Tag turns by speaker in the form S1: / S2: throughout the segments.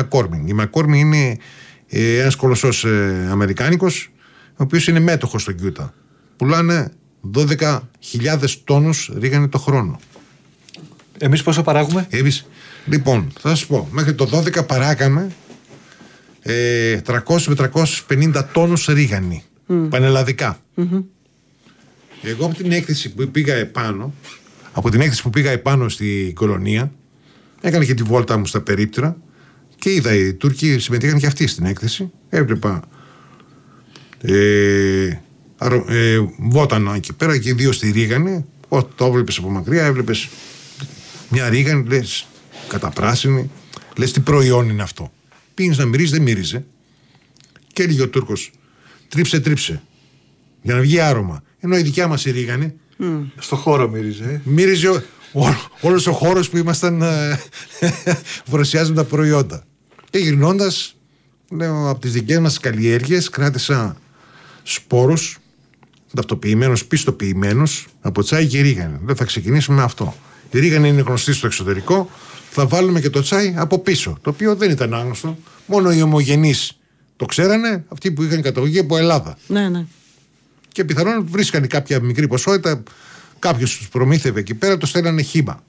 S1: McCormick. Η McCormick είναι ένας κολοσσός αμερικάνικος, ο οποίος είναι μέτοχος στο Κιούτα. Πουλάνε 12.000 τόνους ρίγανη το χρόνο.
S2: Εμείς πόσο παράγουμε?
S1: Λοιπόν, θα σας πω, μέχρι το 12 παράγαμε 300 με 350 τόνους ρίγανη, πανελλαδικά. Εγώ από την έκθεση που πήγα επάνω στη κολονία, έκανα και τη βόλτα μου στα περίπτερα και είδα οι Τούρκοι συμμετείχαν και αυτοί στην έκθεση. Έβλεπα βότανα εκεί πέρα και δύο στη ρίγανη. Το έβλεπες από μακριά, έβλεπες μια ρίγανη, λες καταπράσινη, λες τι προϊόν είναι αυτό. Πήγαινες να μυρίζει, δεν μύριζε. Και έλεγε ο Τούρκος, τρίψε για να βγει άρωμα. Ενώ η δικιά μας η ρίγανη
S2: στο χώρο μύριζε.
S1: Μύριζε όλος ο χώρος που ήμασταν παρουσιάζουμε τα προϊόντα. Και γυρνώντας, λέω, από τις δικές μας καλλιέργειες κράτησα σπόρους ταυτοποιημένους, πιστοποιημένους από τσάι και ρίγανη. Δεν θα ξεκινήσουμε με αυτό. Η ρίγανη είναι γνωστή στο εξωτερικό. Θα βάλουμε και το τσάι από πίσω, το οποίο δεν ήταν άγνωστο. Μόνο οι ομογενείς το ξέρανε, αυτοί που είχαν καταγωγή από Ελλάδα.
S3: Ναι.
S1: Και πιθανόν βρίσκανε κάποια μικρή ποσότητα, κάποιος τους προμήθευε εκεί πέρα, το στέλνανε χύμα.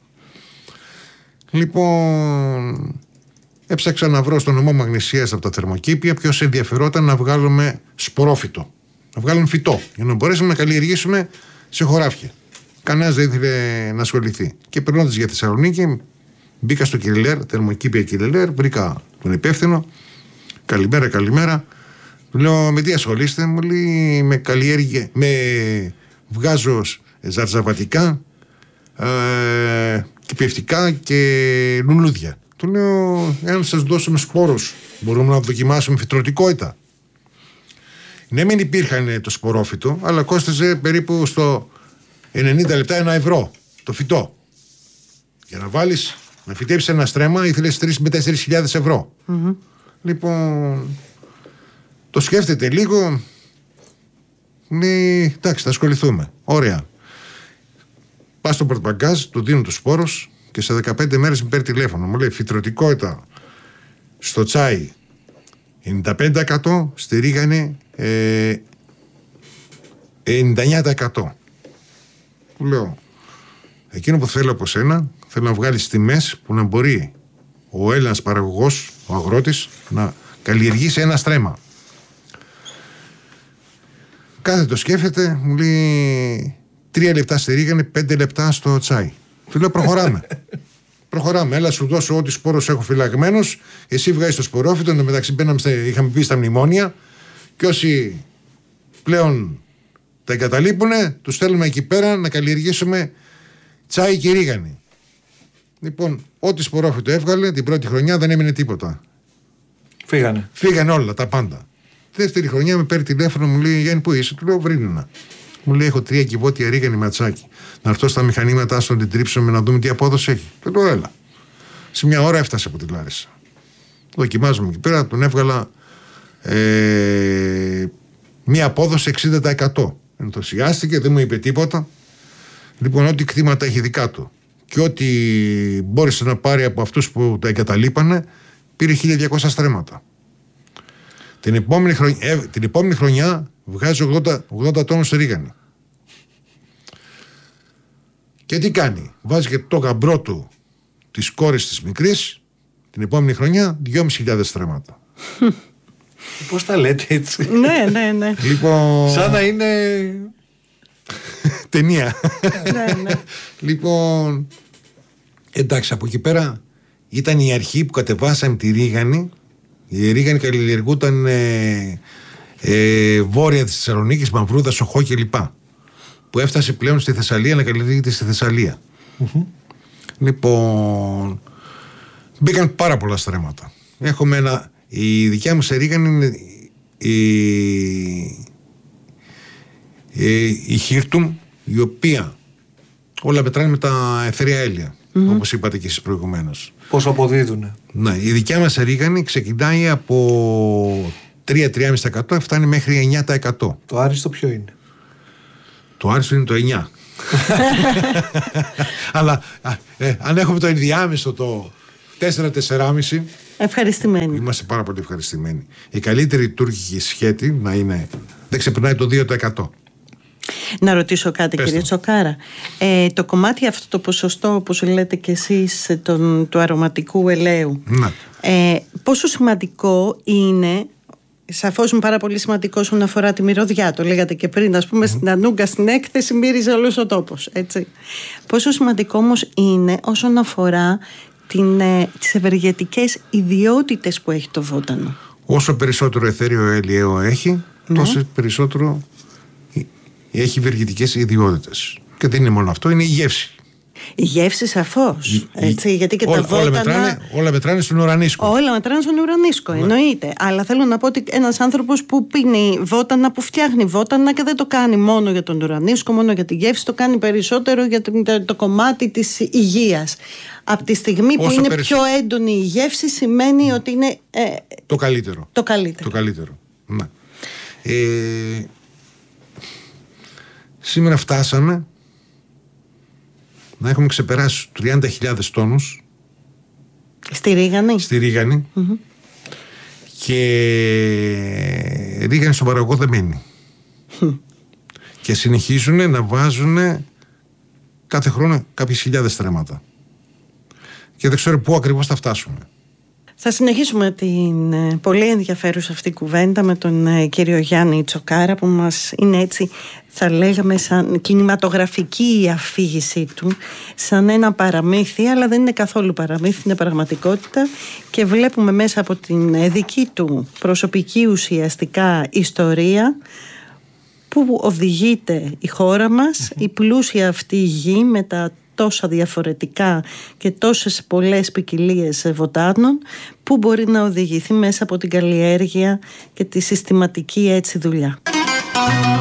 S1: Λοιπόν, έψαξα να βρω στον νομό Μαγνησίας από τα Θερμοκήπια ποιος ενδιαφερόταν να βγάλουμε σπορόφυτο, να βγάλουμε φυτό, για να μπορέσουμε να καλλιεργήσουμε σε χωράφια. Κανένας δεν ήθελε να ασχοληθεί. Και περνώντας για Θεσσαλονίκη, μπήκα στο Κιλελέρ, Θερμοκήπια Κιλελέρ, βρήκα τον υπεύθυνο. Καλημέρα. Του λέω, με τι ασχολείστε? Μου λέει, με καλλιέργεια, βγάζω ζαρζαβατικά, κυπευτικά και λουλούδια. Του λέω, εάν σας δώσουμε σπόρους, μπορούμε να δοκιμάσουμε φυτρωτικότητα. Ναι, μην υπήρχαν το σπορόφυτο, αλλά κόσταζε περίπου στο 90 λεπτά €1 το φυτό. Για να βάλεις, να φυτέψεις ένα στρέμμα, ήθελες 3 με 4.000 ευρώ. Λοιπόν, το σκέφτεται λίγο, λέει, εντάξει, θα ασχοληθούμε. Ωραία. Πας στο πορτμπαγκάζ, του δίνω τους σπόρους και σε 15 μέρες με παίρνει τηλέφωνο. Μου λέει, φυτρωτικότητα στο τσάι 95%, στη ρίγανη 99%. Του λέω, εκείνο που θέλω από σένα, θέλω να βγάλεις τιμές που να μπορεί ο Έλληνας παραγωγός, ο αγρότης, να καλλιεργήσει ένα στρέμμα. Κάθε το σκέφτεται, μου λέει 3 λεπτά στη ρίγανη, 5 λεπτά στο τσάι. Του λέω, προχωράμε, έλα σου δώσω ό,τι σπόρους έχω φυλαγμένους, εσύ βγάζεις το σπορόφυτο, εν τω μεταξύ είχαμε πει στα μνημόνια και όσοι πλέον τα εγκαταλείπουνε, τους στέλνουμε εκεί πέρα να καλλιεργήσουμε τσάι και ρίγανη. Λοιπόν, ό,τι σπορόφυτο έβγαλε, την πρώτη χρονιά δεν έμεινε τίποτα. Φύγανε όλα, τα πάντα. Δεύτερη χρονιά με παίρνει τηλέφωνο, μου λέει, Γιάννη, πού είσαι? Του λέω, Βρύντινα. Μου λέει, έχω 3 κυβότια ρίγανη ματσάκι. Να έρθω στα μηχανήματά σου να την τρίψουμε να δούμε τι απόδοση έχει. Του λέω, έλα. Σε μια ώρα έφτασε από τη Λάρισα. Δοκιμάζουμε εκεί πέρα, τον έβγαλα μια απόδοση 60%. Ενθουσιάστηκε, δεν μου είπε τίποτα. Λοιπόν, ό,τι κτήματα έχει δικά του και ό,τι μπόρεσε να πάρει από αυτούς που τα εγκαταλείπανε, πήρε 1.200 στρέμματα. Την επόμενη χρονιά βγάζει 80 τόνους ρίγανη. Και τι κάνει? Βάζει και το γαμπρό του της κόρης της μικρής την επόμενη χρονιά 2.500 στρέμματα.
S2: Πώς τα λέτε έτσι?
S3: Ναι.
S1: Λοιπόν,
S2: σαν να είναι
S1: ταινία.
S3: Ναι.
S1: Λοιπόν, εντάξει, από εκεί πέρα ήταν η αρχή που κατεβάσαμε τη ρίγανη. Η ρίγανη καλλιεργούταν βόρεια της Θεσσαλονίκης, Μαυρούδα, Σοχό κλπ. Που έφτασε πλέον στη Θεσσαλία να καλλιεργείται στη Θεσσαλία. Λοιπόν, μπήκαν πάρα πολλά στρέμματα. Έχουμε η δικιά μου σε ρίγανη είναι η Χίρτουμ, η οποία όλα μετράνε με τα αιθέρια έλαια, όπως είπατε και εσείς προηγουμένως.
S2: Πόσο αποδίδουνε?
S1: Ναι, η δικιά μας ρίγανη ξεκινάει από 3-3,5%, φτάνει μέχρι 9%.
S2: Το άριστο ποιο είναι?
S1: Το άριστο είναι το 9%. Αλλά αν έχουμε το ενδιάμεσο το 4-4,5%.
S3: Ευχαριστημένοι.
S1: Είμαστε πάρα πολύ ευχαριστημένοι. Η καλύτερη τουρκική σχέτη να είναι, δεν ξεπερνάει το 2%.
S3: Να ρωτήσω κάτι, κύριε Τσοκάρα. Το κομμάτι αυτό, το ποσοστό, όπως λέτε και εσείς, του αρωματικού ελαίου, πόσο σημαντικό είναι? Σαφώς είναι πάρα πολύ σημαντικό όσον αφορά τη μυρωδιά. Το λέγατε και πριν, ας πούμε, στην Ανούγκα στην έκθεση μύριζε όλος ο τόπος, έτσι. Πόσο σημαντικό όμως είναι όσον αφορά τις ευεργετικές ιδιότητες που έχει το βότανο?
S1: Όσο περισσότερο εθέριο ελαιαίο έχει, τόσο περισσότερο έχει ευεργετικές ιδιότητες. Και δεν είναι μόνο αυτό, είναι η γεύση.
S3: Η γεύση σαφώς. Γιατί και τα βότανα.
S1: Όλα μετράνε στον ουρανίσκο.
S3: Όλα μετράνε στον ουρανίσκο, εννοείται. Αλλά θέλω να πω ότι ένας άνθρωπος που πίνει βότανα, που φτιάχνει βότανα και δεν το κάνει μόνο για τον ουρανίσκο, μόνο για τη γεύση, το κάνει περισσότερο για το κομμάτι της υγείας. Από τη στιγμή που είναι πιο έντονη η γεύση, σημαίνει ότι είναι
S1: το καλύτερο.
S3: Το καλύτερο.
S1: Ναι. Σήμερα φτάσαμε να έχουμε ξεπεράσει 30.000 τόνους
S3: στη Ρίγανη.
S1: Και Ρίγανη στον παραγωγό δεν μένει. Και συνεχίζουν να βάζουν κάθε χρόνο κάποιες χιλιάδες στρέμματα. Και δεν ξέρω πού ακριβώς θα φτάσουμε.
S3: Θα συνεχίσουμε την πολύ ενδιαφέρουσα αυτή κουβέντα με τον κύριο Γιάννη Τσοκάρα, που μας είναι, έτσι θα λέγαμε, σαν κινηματογραφική η αφήγησή του, σαν ένα παραμύθι, αλλά δεν είναι καθόλου παραμύθι, είναι πραγματικότητα, και βλέπουμε μέσα από την δική του προσωπική ουσιαστικά ιστορία που οδηγείται η χώρα μας, η πλούσια αυτή γη με τα τόσα διαφορετικά και τόσες πολλές ποικιλίες βοτάνων, που μπορεί να οδηγηθεί μέσα από την καλλιέργεια και τη συστηματική έτσι δουλειά.